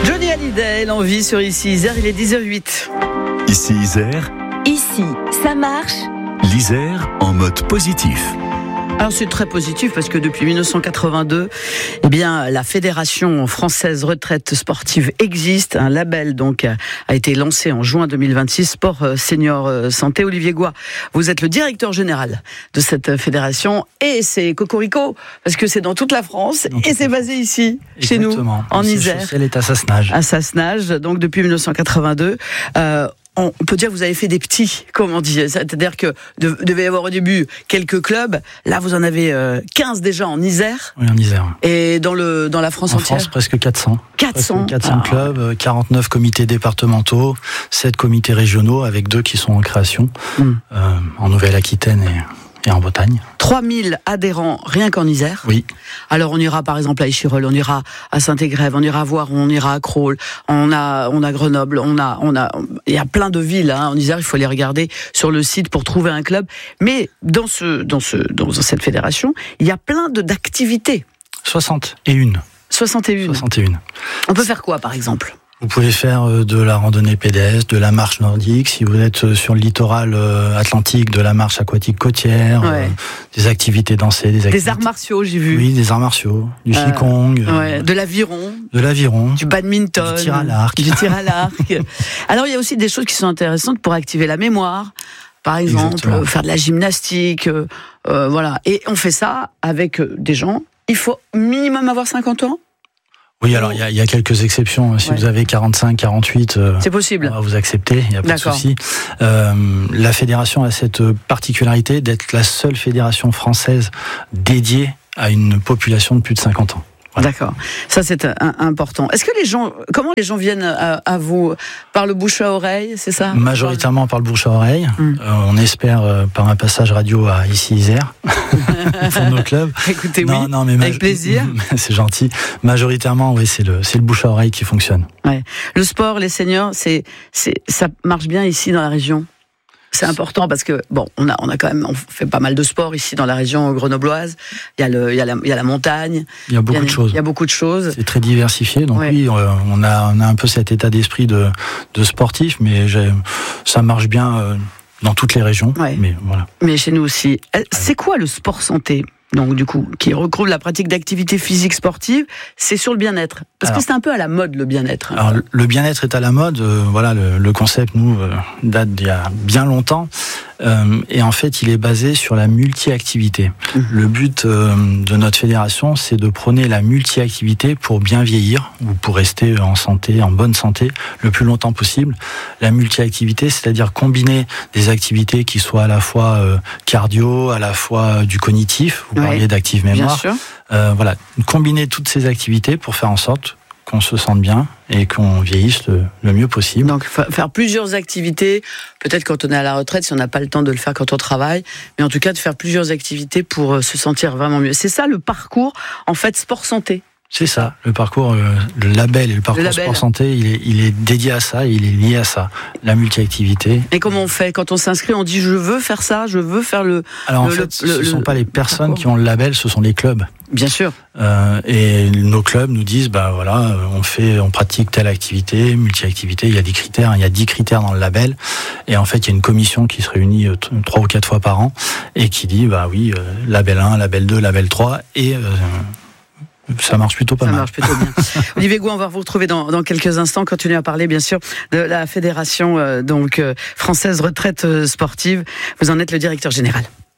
Johnny Hallyday, l'envie sur Ici Isère, il est 10h08. Ici Isère, Ici, ça marche. l'Isère en mode positif. Alors c'est très positif parce que depuis 1982, eh bien la Fédération française retraite sportive existe. Un label donc a été lancé en juin 2026, Sport Senior Santé. Olivier Goua, vous êtes le directeur général de cette fédération et c'est cocorico parce que c'est dans toute la France et c'est basé ici, chez nous, en Isère. Elle est à Sassenage. À Sassenage, donc depuis 1982. On peut dire que vous avez fait des petits, comme on dit. C'est-à-dire que devait y avoir au début quelques clubs. Là, vous en avez 15 déjà en Isère. Oui, en Isère. Et dans la France entière. En France, presque 400. 400. Presque 400 clubs, 49 comités départementaux, 7 comités régionaux avec 2 qui sont en création, en Nouvelle-Aquitaine et en Bretagne. 3000 adhérents rien qu'en Isère. Oui. Alors on ira par exemple à Échirolles, on ira à Saint-Égrève, on ira à Voiron, on ira à Crolles, on a Grenoble, il y a plein de villes en Isère, il faut les regarder sur le site pour trouver un club. Mais dans cette fédération, il y a plein d'activités. 61. On peut faire quoi par exemple ? Vous pouvez faire de la randonnée pédestre, de la marche nordique, si vous êtes sur le littoral atlantique, de la marche aquatique côtière, des activités dansées, des arts martiaux, j'ai vu. Oui, des arts martiaux, du qigong, de l'aviron, du badminton, du tir à l'arc. Alors il y a aussi des choses qui sont intéressantes pour activer la mémoire. Par exemple, faire de la gymnastique, voilà. Et on fait ça avec des gens. Il faut minimum avoir 50 ans. Oui, alors il y a quelques exceptions. Si vous avez 45, 48, c'est possible. On va vous accepter, il n'y a pas de souci. La fédération a cette particularité d'être la seule fédération française dédiée à une population de plus de 50 ans. Voilà. D'accord, ça c'est important. Est-ce que comment les gens viennent à vous ? Par le bouche à oreille, c'est ça ? Majoritairement par le bouche à oreille. On espère par un passage radio à Ici Isère pour nos clubs. Écoutez, non, mais avec plaisir. C'est gentil. Majoritairement, oui, c'est le bouche à oreille qui fonctionne. Ouais. Le sport, les seniors, ça marche bien ici dans la région. C'est important parce que on fait pas mal de sport ici dans la région grenobloise. Il y a la montagne. Il y a beaucoup de choses. Il y a beaucoup de choses. C'est très diversifié. Donc oui, on a un peu cet état d'esprit de sportif, mais ça marche bien dans toutes les régions. Ouais. Mais voilà. Mais chez nous aussi. C'est quoi le sport santé ? Donc du coup, qui regroupe la pratique d'activités physiques sportives, c'est sur le bien-être. Parce que c'est un peu à la mode le bien-être. Alors le bien-être est à la mode. Le concept date d'il y a bien longtemps. Et en fait, il est basé sur la multi-activité. Le but de notre fédération, c'est de prôner la multi-activité pour bien vieillir ou pour rester en bonne santé, le plus longtemps possible. La multi-activité, c'est-à-dire combiner des activités qui soient à la fois cardio, à la fois du cognitif. Vous parliez d'active mémoire. Combiner toutes ces activités pour faire en sorte qu'on se sente bien et qu'on vieillisse le mieux possible. Donc faire plusieurs activités, peut-être quand on est à la retraite, si on n'a pas le temps de le faire quand on travaille, mais en tout cas de faire plusieurs activités pour se sentir vraiment mieux. C'est ça le parcours, en fait, sport santé. C'est ça, le parcours, le label et le parcours sport santé, il est dédié à ça, il est lié à ça, la multi-activité. Et comment on fait ? Quand on s'inscrit, on dit je veux faire ça, je veux faire le... Alors en fait, ce ne sont pas les personnes qui ont le label, ce sont les clubs. Bien sûr. Et nos clubs nous disent, on pratique telle activité, multi-activité, il y a des critères, il y a 10 critères dans le label. Et en fait, il y a une commission qui se réunit 3 ou 4 fois par an et qui dit, label 1, label 2, label 3 et... ça marche plutôt pas mal. Ça marche plutôt bien. Olivier Goua, on va vous retrouver dans quelques instants. Continuez à parler, bien sûr, de la fédération française retraite sportive. Vous en êtes le directeur général.